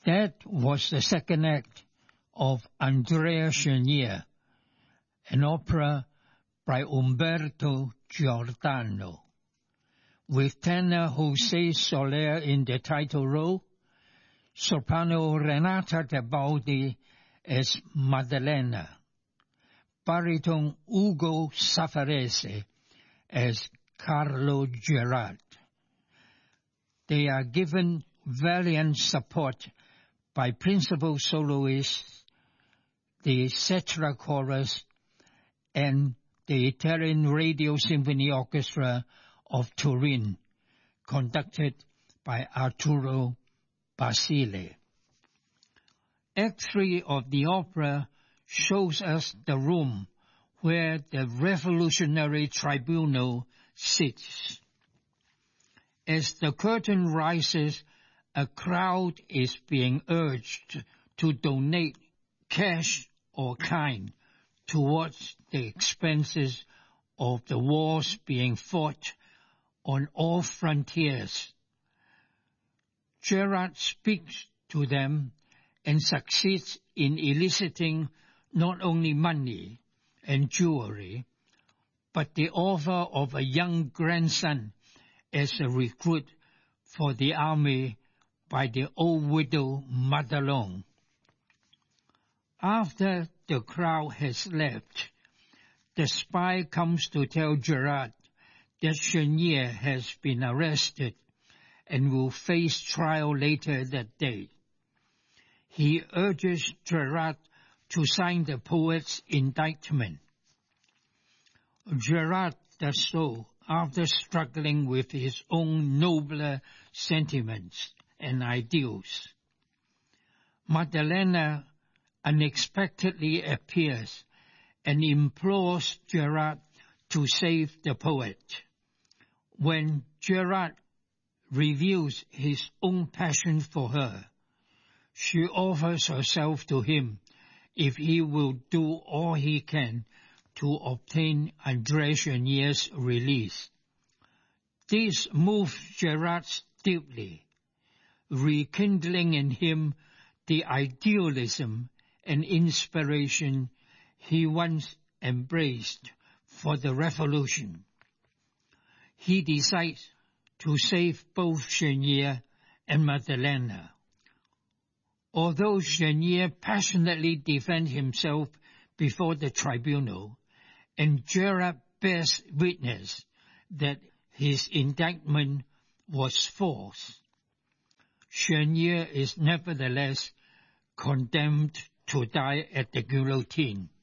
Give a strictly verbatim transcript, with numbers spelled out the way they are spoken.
That was the second act of Andrea Chenier, an opera by Umberto Giordano, with tenor Jose Soler in the title role, soprano Renata Tebaldi as Maddalena, baritone Ugo Safarese as Carlo Gerard. They are given valiant support by principal soloists, the Cetra Chorus, and the Italian Radio Symphony Orchestra of Turin, conducted by Arturo Basile. Act three of the opera shows us the room where the Revolutionary Tribunal sits. As the curtain rises, a crowd is being urged to donate cash or kind towards the expenses of the wars being fought on all frontiers. Gerard speaks to them and succeeds in eliciting not only money and jewelry, but the offer of a young grandson as a recruit for the army by the old widow Madelon. After the crowd has left, the spy comes to tell Gerard that Chenier has been arrested and will face trial later that day. He urges Gerard to sign the poet's indictment. Gerard does so after struggling with his own nobler sentiments and ideals. Maddalena unexpectedly appears and implores Gerard to save the poet. When Gerard reveals his own passion for her, she offers herself to him if he will do all he can to obtain Andrea Chenier's release. This moves Gerard deeply, rekindling in him the idealism and inspiration he once embraced for the revolution. He decides to save both Chenier and Maddalena. Although Chenier passionately defends himself before the tribunal, and Gerard bears witness that his indictment was false, Chenier is nevertheless condemned to die at the guillotine.